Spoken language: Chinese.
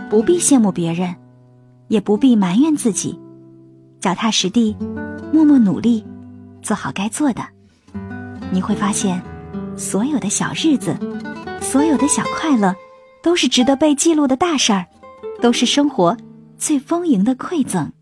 不必羡慕别人，也不必埋怨自己，脚踏实地，默默努力，做好该做的。你会发现，所有的小日子，所有的小快乐，都是值得被记录的大事儿，都是生活最丰盈的馈赠。